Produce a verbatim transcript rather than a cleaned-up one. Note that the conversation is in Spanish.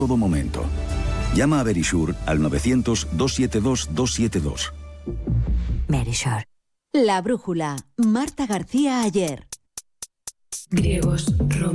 todo momento. Llama a Verisure al novecientos, doscientos setenta y dos, doscientos setenta y dos. Verisure. La brújula. Marta García Ayer. Griegos,